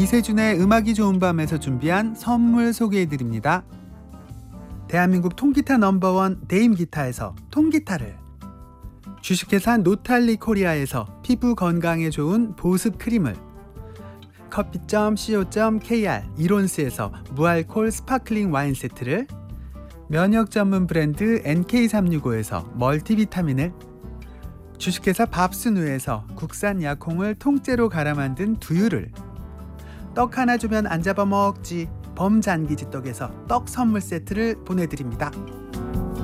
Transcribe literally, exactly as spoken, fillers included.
이세준의 음악이 좋은 밤에서 준비한 선물 소개해드립니다. 대한민국 통기타 넘버원 데임기타에서 통기타를, 주식회사 노탈리 코리아에서 피부 건강에 좋은 보습 크림을, 커피 점 씨오 점 케이알 이론스에서 무알콜 스파클링 와인 세트를, 면역 전문 브랜드 엔케이 삼육오에서 멀티비타민을, 주식회사 밥스누에서 국산 약콩을 통째로 갈아 만든 두유를, 떡 하나 주면 안 잡아먹지 범잔기지 떡에서 떡 선물 세트를 보내드립니다.